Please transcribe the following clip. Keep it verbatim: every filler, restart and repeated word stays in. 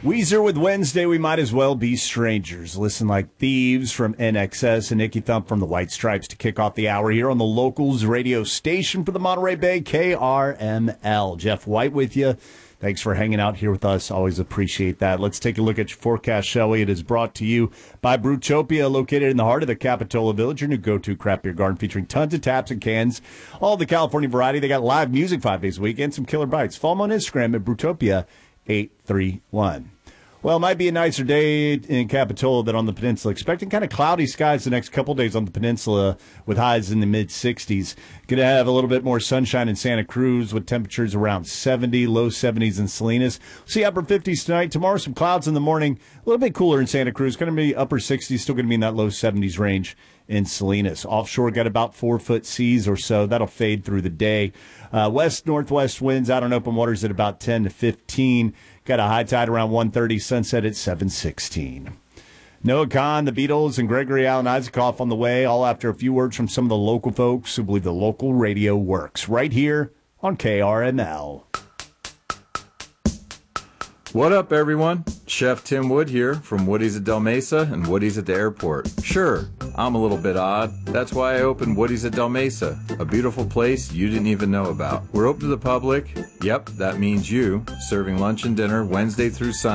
Weezer with Wednesday, We Might As Well Be Strangers. Listen Like Thieves from N X S and Nicky Thump from the White Stripes to kick off the hour here on the Locals radio station for the Monterey Bay, K R M L. Jeff White with you. Thanks for hanging out here with us. Always appreciate that. Let's take a look at your forecast, shall we? It is brought to you by Brewtopia, located in the heart of the Capitola Village, your new go-to craft beer garden featuring tons of taps and cans, all the California variety. They got live music five days a week and some killer bites. Follow them on Instagram at Brewtopia eight three one. Well, it might be a nicer day in Capitola than on the peninsula. Expecting kind of cloudy skies the next couple days on the peninsula with highs in the mid-sixties. Going to have a little bit more sunshine in Santa Cruz with temperatures around seventy, low seventies in Salinas. See upper fifties tonight. Tomorrow, some clouds in the morning. A little bit cooler in Santa Cruz. Going to be upper sixties, still going to be in that low seventies range in Salinas. Offshore got about four-foot seas or so. That'll fade through the day. Uh, west-northwest winds out on open waters at about ten to fifteen. Got a high tide around one thirty, sunset at seven sixteen. Noah Kahn, the Beatles, and Gregory Alan Isaacoff on the way, all after a few words from some of the local folks who believe the local radio works. Right here on K R M L. What up, everyone? Chef Tim Wood here from Woody's at Del Mesa and Woody's at the airport. Sure, I'm a little bit odd. That's why I opened Woody's at Del Mesa, a beautiful place you didn't even know about. We're open to the public. Yep, that means you. Serving lunch and dinner Wednesday through Sunday.